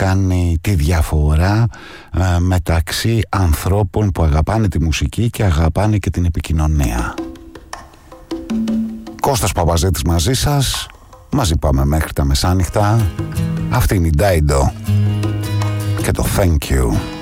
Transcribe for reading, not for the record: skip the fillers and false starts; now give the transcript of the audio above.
κάνει τη διαφορά μεταξύ ανθρώπων που αγαπάνε τη μουσική και αγαπάνε και την επικοινωνία. Κώστας Παπαζέτης μαζί σας. Μαζί πάμε μέχρι τα μεσάνυχτα. Αυτή είναι η Dido και το Thank You.